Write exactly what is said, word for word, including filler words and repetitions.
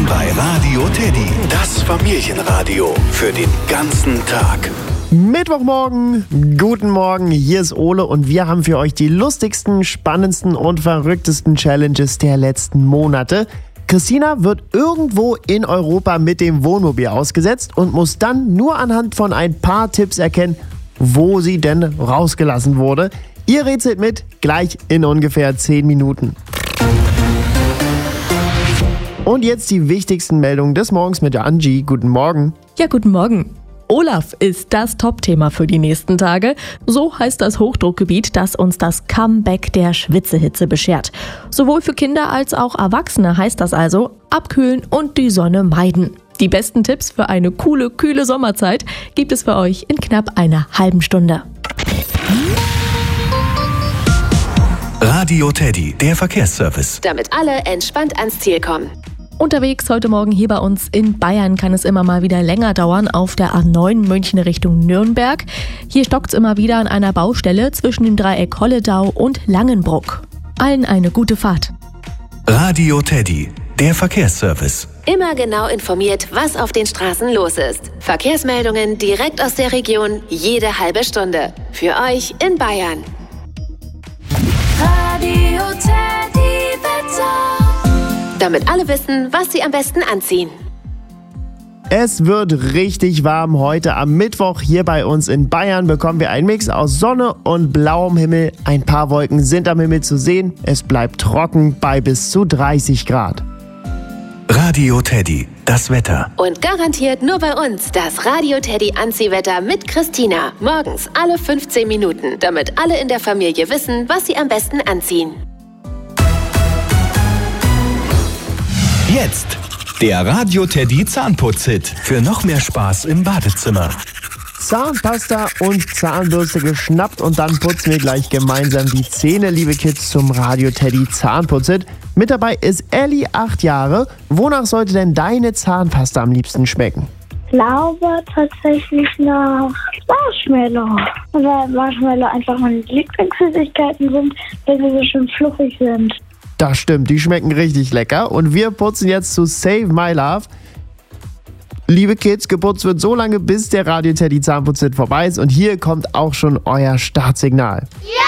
bei Radio Teddy. Das Familienradio für den ganzen Tag. Mittwochmorgen, guten Morgen, hier ist Ole und wir haben für euch die lustigsten, spannendsten und verrücktesten Challenges der letzten Monate. Christina wird irgendwo in Europa mit dem Wohnmobil ausgesetzt und muss dann nur anhand von ein paar Tipps erkennen, wo sie denn rausgelassen wurde. Ihr rätselt mit, gleich in ungefähr zehn Minuten. Und jetzt die wichtigsten Meldungen des Morgens mit der Angie. Guten Morgen. Ja, guten Morgen. Olaf ist das Top-Thema für die nächsten Tage. So heißt das Hochdruckgebiet, das uns das Comeback der Schwitzehitze beschert. Sowohl für Kinder als auch Erwachsene heißt das also, abkühlen und die Sonne meiden. Die besten Tipps für eine coole, kühle Sommerzeit gibt es für euch in knapp einer halben Stunde. Radio Teddy, der Verkehrsservice. Damit alle entspannt ans Ziel kommen. Unterwegs heute Morgen hier bei uns in Bayern kann es immer mal wieder länger dauern auf der A neun München Richtung Nürnberg. Hier stockt es immer wieder an einer Baustelle zwischen dem Dreieck Holledau und Langenbruck. Allen eine gute Fahrt. Radio Teddy, der Verkehrsservice. Immer genau informiert, was auf den Straßen los ist. Verkehrsmeldungen direkt aus der Region, jede halbe Stunde. Für euch in Bayern. Radio Teddy Wetter. Damit alle wissen, was sie am besten anziehen. Es wird richtig warm heute am Mittwoch. Hier bei uns in Bayern bekommen wir einen Mix aus Sonne und blauem Himmel. Ein paar Wolken sind am Himmel zu sehen. Es bleibt trocken bei bis zu dreißig Grad. Radio Teddy, das Wetter. Und garantiert nur bei uns das Radio Teddy Anziehwetter mit Christina. Morgens alle fünfzehn Minuten, damit alle in der Familie wissen, was sie am besten anziehen. Jetzt der Radio Teddy Zahnputz-Hit für noch mehr Spaß im Badezimmer. Zahnpasta und Zahnbürste geschnappt und dann putzen wir gleich gemeinsam die Zähne, liebe Kids, zum Radio Teddy Zahnputz-Hit. Mit dabei ist Ellie, acht Jahre. Wonach sollte denn deine Zahnpasta am liebsten schmecken? Ich glaube tatsächlich nach Marshmallow. Weil Marshmallow einfach meine Lieblingssüßigkeiten sind, weil sie so schön fluffig sind. Das stimmt, die schmecken richtig lecker. Und wir putzen jetzt zu Save My Love. Liebe Kids, geputzt wird so lange, bis der Radio Teddy Zahnputz-Hit vorbei ist. Und hier kommt auch schon euer Startsignal. Ja!